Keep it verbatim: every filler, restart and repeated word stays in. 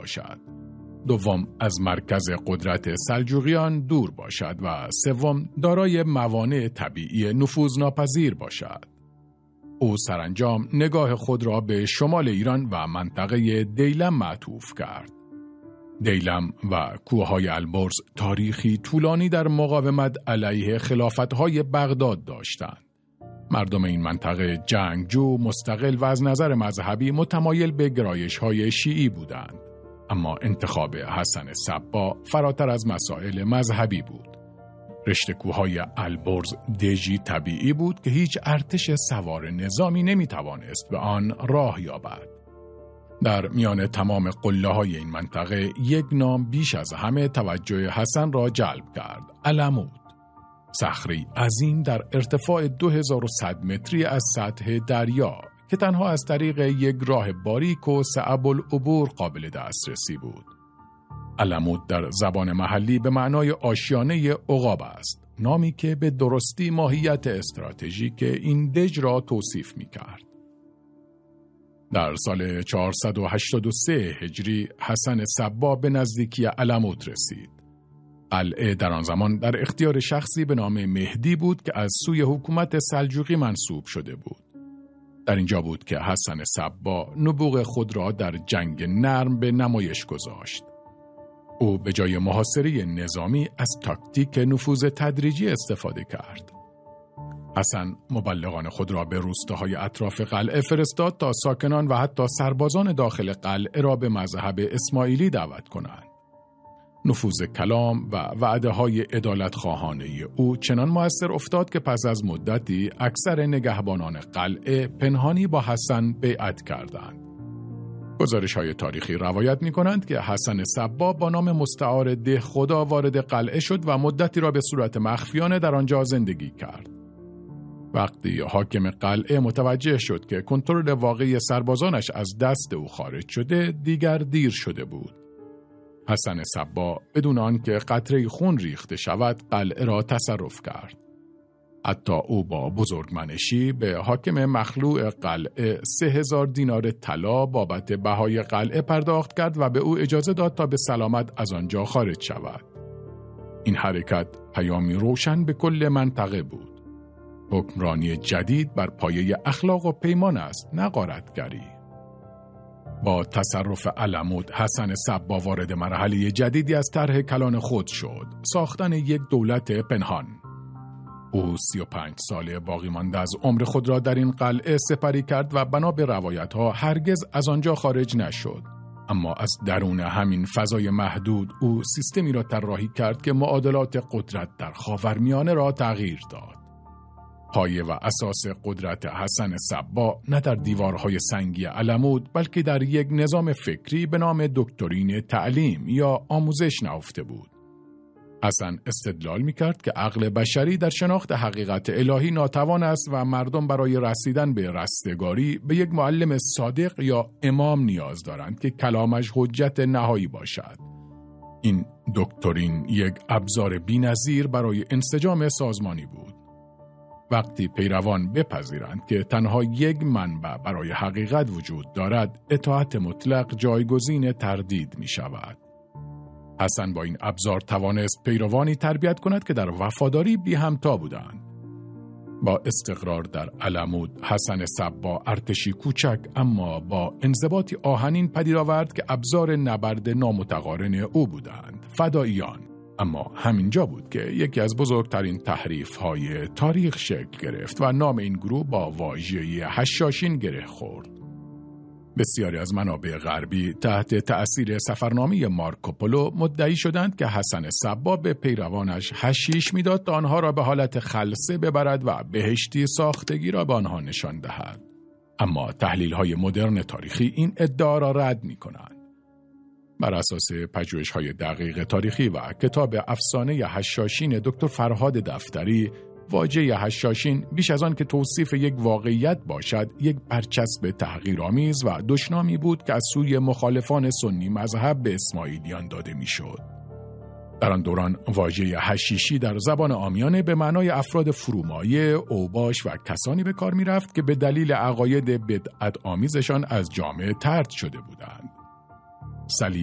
باشد. دوم، از مرکز قدرت سلجوقیان دور باشد و سوم، دارای موانع طبیعی نفوذناپذیر باشد. او سرانجام نگاه خود را به شمال ایران و منطقه دیلم معطوف کرد. دیلم و کوههای البرز تاریخی طولانی در مقاومت علیه خلافتهای بغداد داشتند. مردم این منطقه جنگجو، مستقل و از نظر مذهبی متمایل به گرایش‌های شیعی بودند. اما انتخاب حسن صبا فراتر از مسائل مذهبی بود. رشته کوههای البرز دژی طبیعی بود که هیچ ارتش سوار نظامی نمیتوانست به آن راه یابد. در میان تمام قله‌های این منطقه یک نام بیش از همه توجه حسن را جلب کرد: علمود. صخره‌ای عظیم در ارتفاع دو هزار و صد متری از سطح دریا که تنها از طریق یک راه باریک و صعب العبور قابل دسترسی بود. علمود در زبان محلی به معنای آشیانه عقاب است، نامی که به درستی ماهیت استراتژیک این دژ را توصیف می‌کرد. در سال چهارصد و هشتاد و سه هجری حسن صبا به نزدیکی علمود رسید. قلعه در آن زمان در اختیار شخصی به نام مهدی بود که از سوی حکومت سلجوقی منصوب شده بود. در اینجا بود که حسن صبا نبوغ خود را در جنگ نرم به نمایش گذاشت. او به جای محاصره نظامی از تاکتیک نفوذ تدریجی استفاده کرد. حسن مبلغان خود را به روستاهای اطراف قلعه فرستاد تا ساکنان و حتی سربازان داخل قلعه را به مذهب اسماعیلی دعوت کنند. نفوذ کلام و وعده های عدالت خواهانه او چنان مؤثر افتاد که پس از مدتی اکثر نگهبانان قلعه پنهانی با حسن بیعت کردند. گزارش های تاریخی روایت می کنند که حسن صبا با نام مستعار ده خدا وارد قلعه شد و مدتی را به صورت مخفیانه در آنجا زندگی کرد. وقتی حاکم قلعه متوجه شد که کنترل واقعی سربازانش از دست او خارج شده، دیگر دیر شده بود. حسن صبا بدون آنکه قطره خون ریخته شود قلعه را تصرف کرد. حتی او با بزرگمنشی به حاکم مخلوع قلعه سه هزار دینار طلا بابت بهای قلعه پرداخت کرد و به او اجازه داد تا به سلامت از آنجا خارج شود. این حرکت پیامی روشن به کل منطقه بود. حکمرانی جدید بر پایه اخلاق و پیمان است، نه غارتگری. با تصرف علمود، حسن صبا وارد مرحله جدیدی از طرح کلان خود شد، ساختن یک دولت پنهان. او سی و پنج ساله باقی مانده از عمر خود را در این قلعه سپری کرد و بنا به روایت‌ها هرگز از آنجا خارج نشد. اما از درون همین فضای محدود او سیستمی را طراحی کرد که معادلات قدرت در خاورمیانه را تغییر داد. پایه و اساس قدرت حسن صبا نه در دیوارهای سنگی علمود بلکه در یک نظام فکری به نام دکترین تعلیم یا آموزش نهفته بود. حسن استدلال می‌کرد که عقل بشری در شناخت حقیقت الهی ناتوان است و مردم برای رسیدن به رستگاری به یک معلم صادق یا امام نیاز دارند که کلامش حجت نهایی باشد. این دکترین یک ابزار بی‌نظیر برای انسجام سازمانی بود. وقتی پیروان بپذیرند که تنها یک منبع برای حقیقت وجود دارد، اطاعت مطلق جایگزین تردید می شود. حسن با این ابزار توانست پیروانی تربیت کند که در وفاداری بی همتا بودند. با استقرار در علمود، حسن صبا ارتشی کوچک اما با انضباطی آهنین پدید آورد که ابزار نبرد نامتقارن او بودند: فداییان. اما همینجا بود که یکی از بزرگترین تحریف‌های تاریخ شکل گرفت و نام این گروه با واژه حشاشین گره خورد. بسیاری از منابع غربی تحت تأثیر سفرنامه مارکوپولو مدعی شدند که حسن صبا به پیروانش حشیش میداد تا آنها را به حالت خلسه ببرد و بهشتی ساختگی را به آنها نشان دهد. اما تحلیل‌های مدرن تاریخی این ادعا را رد می‌کنند. بر اساس پژوهش‌های دقیق تاریخی و کتاب افسانه حشاشین دکتر فرهاد دفتری، واژه حشاشین بیش از آن که توصیف یک واقعیت باشد، یک برچسب تحقیرآمیز و دشنامی بود که از سوی مخالفان سنی مذهب به اسماعیلیان داده میشد. در آن دوران واژه حشیشی در زبان عامیانه به معنای افراد فرومایه، اوباش و کسانی به کار میرفت که به دلیل عقاید بدعت آمیزشان از جامعه طرد شده بودند. صلیب